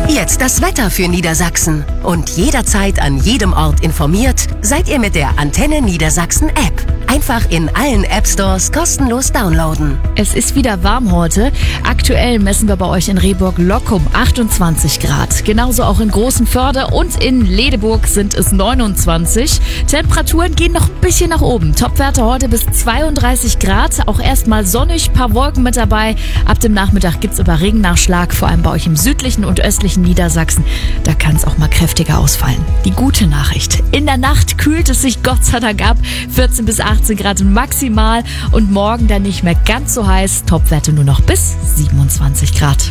Jetzt das Wetter für Niedersachsen. Und jederzeit an jedem Ort informiert seid ihr mit der Antenne Niedersachsen App. Einfach in allen App-Stores kostenlos downloaden. Es ist wieder warm heute. Aktuell messen wir bei euch in Rehburg-Lockum 28 Grad. Genauso auch in Großenförde und in Ledeburg sind es 29. Temperaturen gehen noch ein bisschen nach oben. Topwerte heute bis 32 Grad. Auch erstmal sonnig, paar Wolken mit dabei. Ab dem Nachmittag gibt's aber Regennachschlag, vor allem bei euch im südlichen und östlichen Niedersachsen. Da kann es auch mal kräftiger ausfallen. Die gute Nachricht: In der Nacht kühlt es sich Gott sei Dank ab. 14 bis 18 Grad maximal und morgen dann nicht mehr ganz so heiß. Topwerte nur noch bis 27 Grad.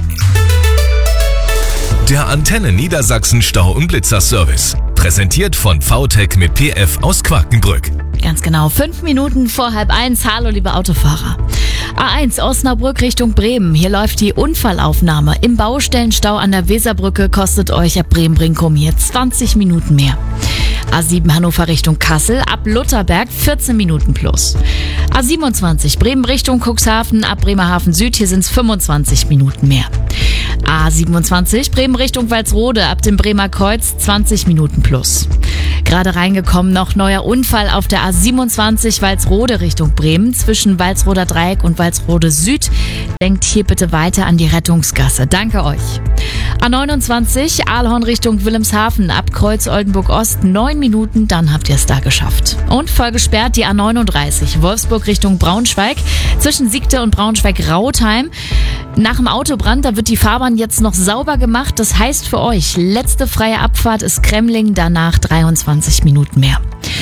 Der Antenne Niedersachsen Stau- und Blitzerservice. Präsentiert von VTech mit PF aus Quakenbrück. Ganz genau, 5 Minuten vor 12:30. Hallo, liebe Autofahrer. A1 Osnabrück Richtung Bremen. Hier läuft die Unfallaufnahme. Im Baustellenstau an der Weserbrücke kostet euch ab Bremen-Brinkum hier 20 Minuten mehr. A7 Hannover Richtung Kassel, ab Lutherberg 14 Minuten plus. A27 Bremen Richtung Cuxhaven, ab Bremerhaven Süd, hier sind es 25 Minuten mehr. A27 Bremen Richtung Walsrode, ab dem Bremer Kreuz 20 Minuten plus. Gerade reingekommen noch neuer Unfall auf der A27 Walsrode Richtung Bremen zwischen Walsroder Dreieck und Walsrode Süd. Denkt hier bitte weiter an die Rettungsgasse. Danke euch. A29 Aalhorn Richtung Wilhelmshaven, ab Kreuz Oldenburg Ost 9 Minuten, dann habt ihr es da geschafft. Und voll gesperrt die A39 Wolfsburg Richtung Braunschweig zwischen Siegte und Braunschweig-Rautheim. Nach dem Autobrand, da wird die Fahrbahn jetzt noch sauber gemacht. Das heißt für euch, letzte freie Abfahrt ist Kremling, danach 23 Minuten mehr.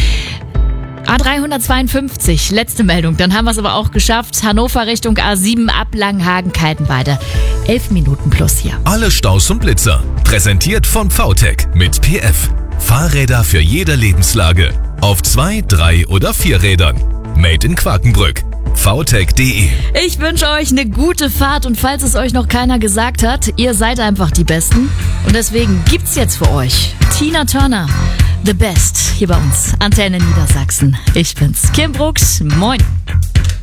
A352, letzte Meldung, dann haben wir es aber auch geschafft. Hannover Richtung A7 ab Langenhagen-Kaltenweide. 11 Minuten plus hier. Alle Staus und Blitzer. Präsentiert von VTech mit PF. Fahrräder für jede Lebenslage. Auf 2, 3 oder 4 Rädern. Made in Quakenbrück. VTech.de. Ich wünsche euch eine gute Fahrt und falls es euch noch keiner gesagt hat, ihr seid einfach die Besten. Und deswegen gibt's jetzt für euch Tina Turner, The Best, hier bei uns, Antenne Niedersachsen. Ich bin's, Kim Brooks, moin.